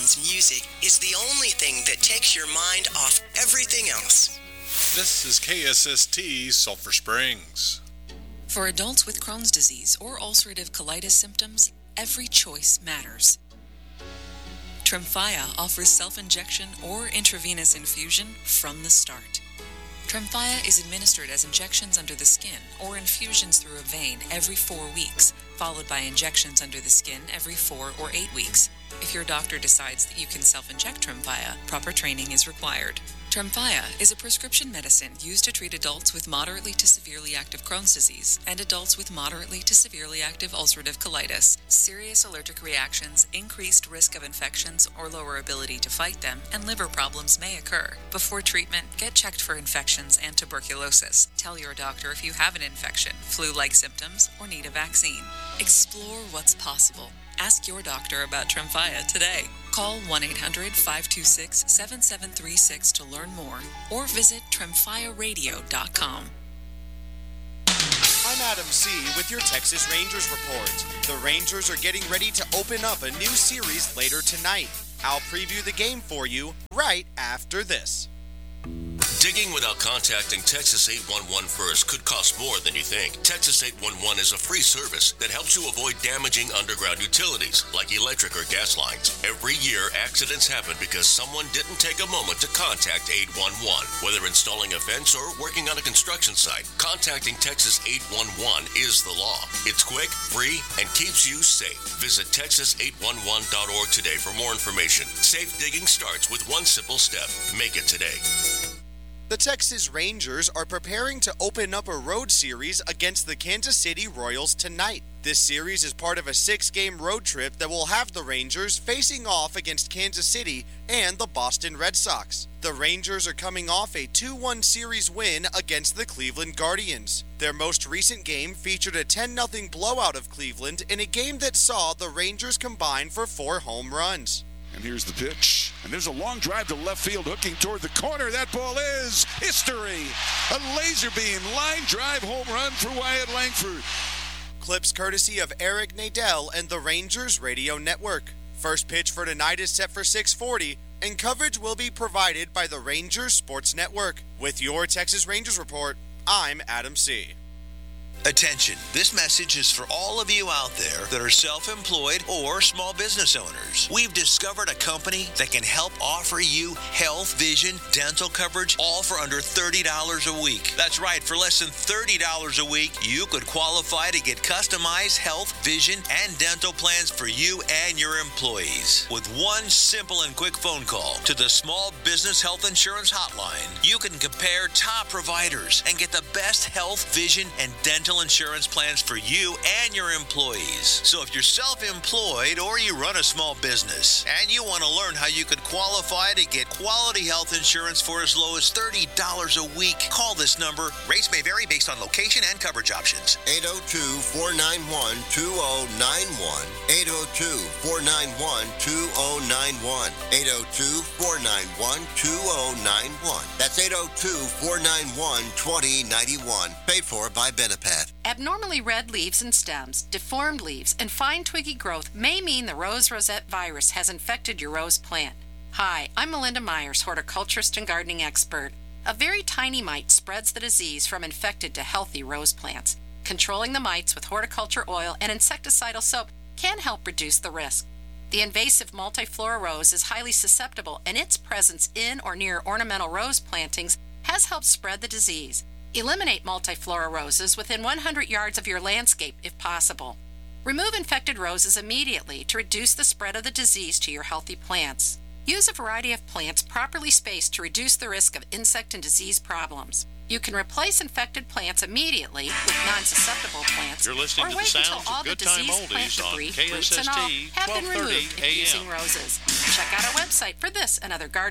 means music is the only thing that takes your mind off everything else. This is KSST Sulphur Springs. For adults with Crohn's disease or ulcerative colitis symptoms, every choice matters. Tremfya offers self-injection or intravenous infusion from the start. Tremfya is administered as injections under the skin or infusions through a vein every 4 weeks, followed by injections under the skin every 4 or 8 weeks. If your doctor decides that you can self-inject Tremfya, proper training is required. Tremfya is a prescription medicine used to treat adults with moderately to severely active Crohn's disease and adults with moderately to severely active ulcerative colitis. Serious allergic reactions, increased risk of infections or lower ability to fight them, and liver problems may occur. Before treatment, get checked for infections and tuberculosis. Tell your doctor if you have an infection, flu-like symptoms, or need a vaccine. Explore what's possible. Ask your doctor about Tremfya today. Call 1-800-526-7736 to learn more or visit tremfyaradio.com. I'm Adam C. with your Texas Rangers report. The Rangers are getting ready to open up a new series later tonight. I'll preview the game for you right after this. Digging without contacting Texas 811 first could cost more than you think. Texas 811 is a free service that helps you avoid damaging underground utilities like electric or gas lines. Every year, accidents happen because someone didn't take a moment to contact 811. Whether installing a fence or working on a construction site, contacting Texas 811 is the law. It's quick, free, and keeps you safe. Visit texas811.org today for more information. Safe digging starts with one simple step. Make it today. The Texas Rangers are preparing to open up a road series against the Kansas City Royals tonight. This series is part of a 6-game road trip that will have the Rangers facing off against Kansas City and the Boston Red Sox. The Rangers are coming off a 2-1 series win against the Cleveland Guardians. Their most recent game featured a 10-0 blowout of Cleveland in a game that saw the Rangers combine for 4 home runs. And here's the pitch. And there's a long drive to left field, hooking toward the corner. That ball is history. A laser beam line drive home run for Wyatt Langford. Clips courtesy of Eric Nadel and the Rangers Radio Network. First pitch for tonight is set for 6:40, and coverage will be provided by the Rangers Sports Network. With your Texas Rangers report, I'm Adam C. Attention, this message is for all of you out there that are self-employed or small business owners. We've discovered a company that can help offer you health, vision, dental coverage, all for under $30 a week. That's right, for less than $30 a week, you could qualify to get customized health, vision, and dental plans for you and your employees. With one simple and quick phone call to the Small Business Health Insurance Hotline, you can compare top providers and get the best health, vision, and dental insurance plans for you and your employees. So if you're self-employed or you run a small business and you want to learn how you could qualify to get quality health insurance for as low as $30 a week, call this number. Rates may vary based on location and coverage options. 802-491-2091. 802-491-2091. 802-491-2091. That's 802-491-2091. Paid for by Benepath. Abnormally red leaves and stems, deformed leaves, and fine twiggy growth may mean the rose rosette virus has infected your rose plant. Hi, I'm Melinda Myers, horticulturist and gardening expert. A very tiny mite spreads the disease from infected to healthy rose plants. Controlling the mites with horticulture oil and insecticidal soap can help reduce the risk. The invasive multiflora rose is highly susceptible, and its presence in or near ornamental rose plantings has helped spread the disease. Eliminate multiflora roses within 100 yards of your landscape if possible. Remove infected roses immediately to reduce the spread of the disease to your healthy plants. Use a variety of plants properly spaced to reduce the risk of insect and disease problems. You can replace infected plants immediately with non-susceptible plants. You're listening or to wait the until sounds all of Good the Time diseased plant Oldies on debris, roots and all, KSST have been removed 1230 if using AM. roses. Check out our website for this and other garden